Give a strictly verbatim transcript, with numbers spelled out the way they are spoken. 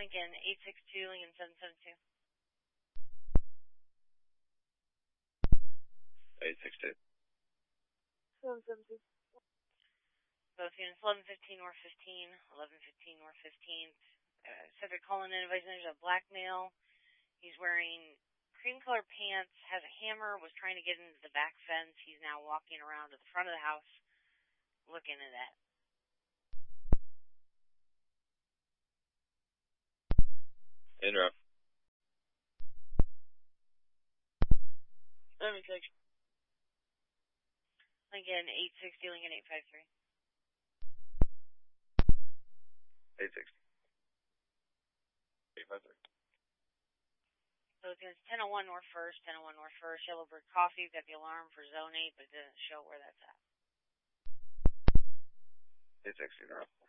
Lincoln eight six two, Lincoln seven seven two. eight six two. seven seven two. Both units, eleven fifteen North fifteen, eleven fifteen North fifteenth. Uh, subject calling in advising there's a black male. He's wearing cream-colored pants, has a hammer, was trying to get into the back fence. He's now walking around to the front of the house, looking at that. Interrupt. Seven section. Lincoln eight sixty, Lincoln eight five three. eight sixty. eight five three. So it's ten oh one North First, ten oh one North First, Yellowbird Coffee. We've got the alarm for Zone eight, but it doesn't show where that's at. eight sixty, interrupt.